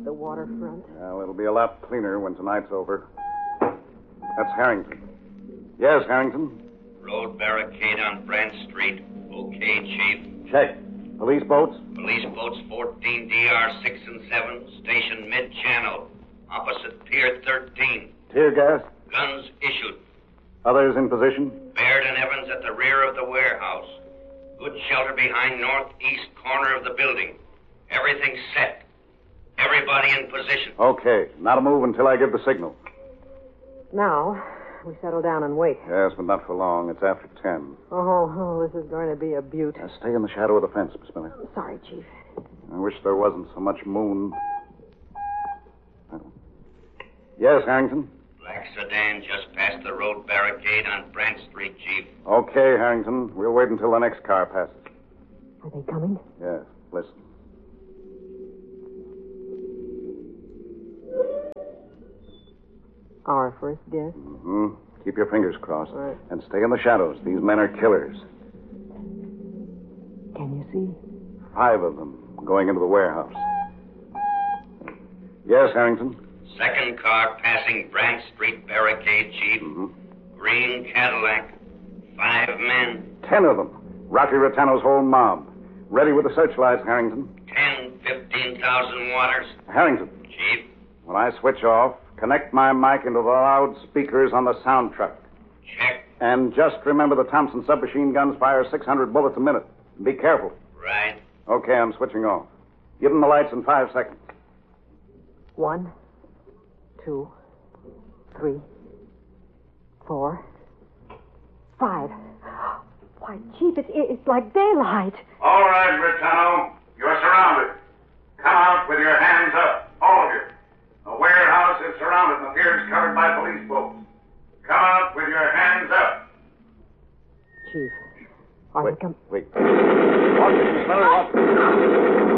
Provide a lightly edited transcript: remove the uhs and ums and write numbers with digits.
the waterfront. Well, it'll be a lot cleaner when tonight's over. That's Harrington. Yes, Harrington? Road barricade on Brant Street. Okay, Chief. Check. Police boats? Police boats 14 DR 6 and 7, stationed mid-channel, opposite Pier 13. Tear gas? Guns issued. Others in position? Baird and Evans at the rear of the warehouse. Good shelter behind northeast corner of the building. Everything set. Everybody in position. Okay. Not a move until I give the signal. Now, we settle down and wait. Yes, but not for long. It's after 10. Oh, this is going to be a beaut. Now, stay in the shadow of the fence, Miss Miller. Sorry, Chief. I wish there wasn't so much moon. Yes, Harrington? Black sedan just past the road barricade on Brant Street, Chief. Okay, Harrington. We'll wait until the next car passes. Are they coming? Yes, listen. Our first guess? Mm-hmm. Keep your fingers crossed. Right. And stay in the shadows. These men are killers. Can you see? 5 of them going into the warehouse. Yes, Harrington? Second car passing Brant Street barricade, Chief. Mm-hmm. Green Cadillac. 5 men. 10 of them. Rocky Rotano's whole mob. Ready with the searchlights, Harrington. 15,000 waters. Harrington. Chief. When I switch off, connect my mic into the loudspeakers on the sound truck. Check. And just remember the Thompson submachine guns fire 600 bullets a minute. Be careful. Right. Okay, I'm switching off. Give them the lights in 5 seconds. 1, 2, 3, 4, 5. Why, Chief, it's like daylight. All right, Rotano. You're surrounded. Come out with your hands up. All of you. The warehouse is surrounded and the pier is covered by police boats. Come out with your hands up. Chief, are they coming? Wait. Watch it, Miss Miller. Watch it.